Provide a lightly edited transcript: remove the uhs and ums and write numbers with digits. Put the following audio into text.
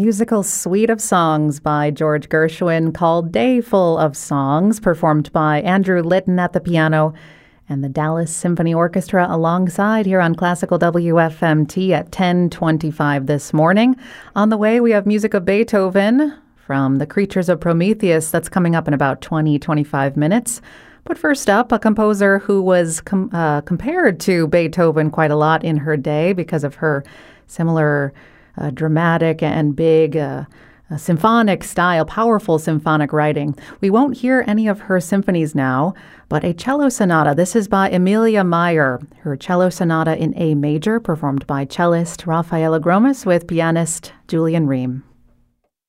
musical suite of songs by George Gershwin called Day Full of Songs, performed by Andrew Litton at the piano and the Dallas Symphony Orchestra alongside here on Classical WFMT at 10:25 this morning. On the way, we have music of Beethoven from The Creatures of Prometheus. That's coming up in about 25 minutes. But first up, a composer who was compared to Beethoven quite a lot in her day because of her similar dramatic and big symphonic style, powerful symphonic writing. We won't hear any of her symphonies now, but a cello sonata. This is by Emilia Meyer, her cello sonata in A major, performed by cellist Rafaela Gromas with pianist Julian Ream.